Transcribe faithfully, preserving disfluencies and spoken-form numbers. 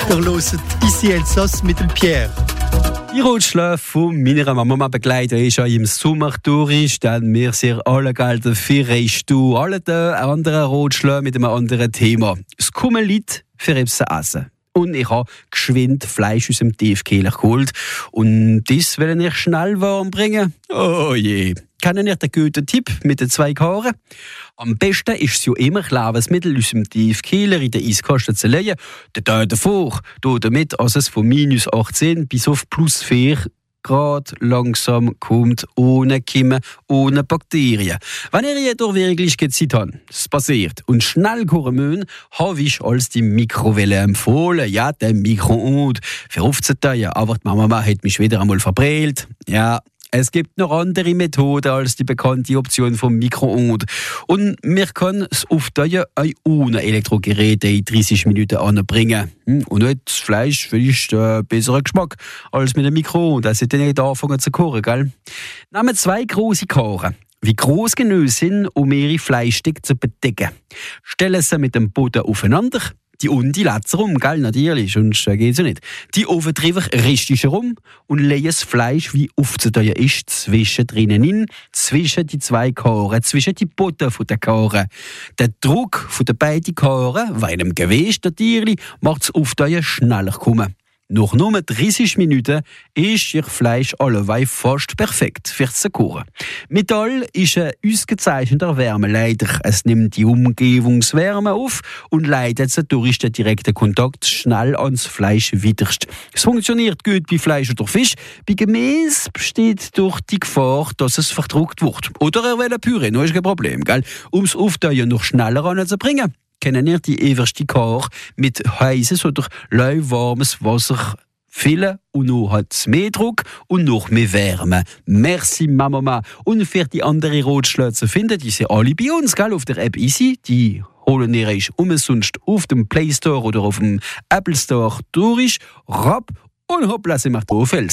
Ihr hört «Ici Elsass» mit dem Pierre. Die Rotschläfe von meiner Mama begleiten ist ja im Sommer durch, denn wir sind alle gelten für Reichtum, alle anderen Rotschläfe mit einem anderen Thema. Es kommen Leute für etwas zu essen. Und ich habe geschwind Fleisch aus dem Tiefkühler geholt. Und das will ich schnell warm bringen. Oh je. Kennen ihr den guten Tipp mit den zwei Karren? Am besten ist es ja immer, Lebensmittel aus dem Tiefkühler in den Eiskasten zu legen. Der Tag davor, damit also es von minus achtzehn bis auf plus vier Grad langsam kommt, ohne Kimme, ohne Bakterien. Wenn ihr jedoch wirklich Zeit habt, es passiert, und schnell kochen müsst, habe ich als die Mikrowelle empfohlen. Ja, der Mikroonde für aufzuteilen. Aber die Mama hat mich wieder einmal verbrellt. Ja, es gibt noch andere Methoden als die bekannte Option vom Mikroonde. Und wir können es aufteilen auch ohne Elektrogeräte in dreißig Minuten anbringen. Und nicht das Fleisch vielleicht äh, besseren Geschmack als mit dem Mikroonde. Das sollte nicht anfangen zu kochen, gell? Nehmen zwei große Karren, wie groß genug sind, um ihre Fleischstücke zu bedecken. Stellen sie mit dem Boden aufeinander. Die und die Lätze rum, gell, natürlich, sonst äh, geht's ja nicht. Die oben drüber richtig herum und legen das Fleisch, wie aufzuteilen ist, zwischen drinnen hin, zwischen die zwei Karren, zwischen die Boden von der Karren. Der Druck von den beiden Karren, weil einem Gewicht natürlich, macht das Aufteilen schneller kommen. Nach nur dreißig Minuten ist ihr Fleisch allewei fast perfekt für zu kochen. Metall ist ein ausgezeichneter Wärmeleiter. Es nimmt die Umgebungswärme auf und leitet sie durch den direkten Kontakt schnell ans Fleisch weiter. Es funktioniert gut bei Fleisch oder Fisch. Bei Gemüse besteht durch die Gefahr, dass es verdruckt wird. Oder er will ein Püree, noch ist kein Problem, gell? Um es Aufteilen noch schneller anzubringen, kennen ihr die erste Kar mit heißes oder lauwarmes Wasser füllen und noch hat es mehr Druck und noch mehr Wärme. Merci Mama. Und für die anderen Rotschläge finden, die sind alle bei uns, gell, auf der App Easy. Die holen ihr euch umsonst auf dem Play Store oder auf dem Apple Store durch. Rapp und hoppla, sie macht drauf.